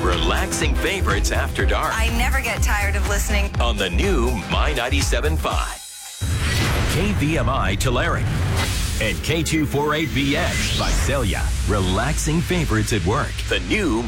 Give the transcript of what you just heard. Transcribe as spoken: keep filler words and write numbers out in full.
Relaxing Favorites After Dark. I never get tired of listening. On the new My ninety-seven point five. K V M I Tulare. And K two forty-eight V X Visalia. Relaxing Favorites at Work. The new